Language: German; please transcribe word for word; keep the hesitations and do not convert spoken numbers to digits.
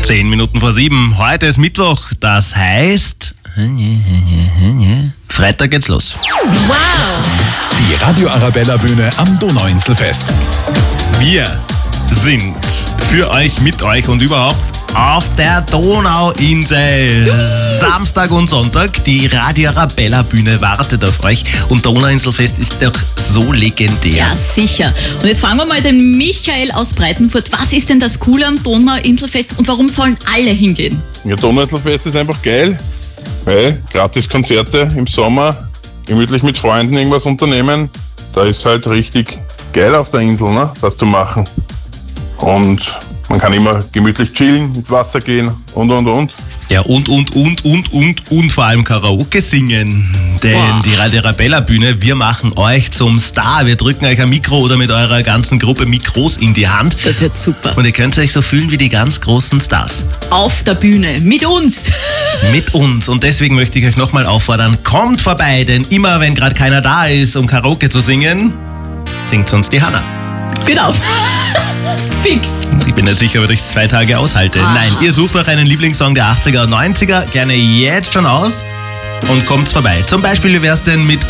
Zehn Minuten vor sieben. Heute ist Mittwoch. Das heißt, Freitag geht's los. Wow! Die Radio Arabella Bühne am Donauinselfest. Wir sind für euch, mit euch und überhaupt auf der Donauinsel. Samstag und Sonntag. Die Radio Arabella Bühne wartet auf euch. Und Donauinselfest ist doch so legendär. Ja, sicher. Und jetzt fragen wir mal den Michael aus Breitenfurt. Was ist denn das Coole am Donauinselfest und warum sollen alle hingehen? Ja, Donauinselfest ist einfach geil, weil gratis Konzerte im Sommer, gemütlich mit Freunden irgendwas unternehmen, da ist halt richtig geil auf der Insel, ne, das zu machen. Und man kann immer gemütlich chillen, ins Wasser gehen und, und, und. Ja, und, und, und, und, und, und vor allem Karaoke singen. Denn Boah. die Radio Arabella Bühne, wir machen euch zum Star. Wir drücken euch ein Mikro oder mit eurer ganzen Gruppe Mikros in die Hand. Das wird super. Und ihr könnt euch so fühlen wie die ganz großen Stars. Auf der Bühne, mit uns. Mit uns. Und deswegen möchte ich euch nochmal auffordern, kommt vorbei, denn immer wenn gerade keiner da ist, um Karaoke zu singen, singt uns die Hanna. Genau. Fix. Ich bin nicht sicher, ob ich zwei Tage aushalte. Ah. Nein, ihr sucht euch einen Lieblingssong der achtziger und neunziger gerne jetzt schon aus und kommt vorbei. Zum Beispiel, wie wär's denn mit